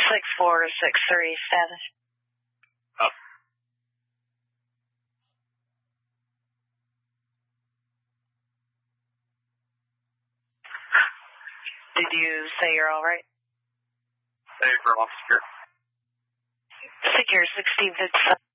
6463 status. Oh. Did you say you're all right? Hey, for officer. Secure 1657.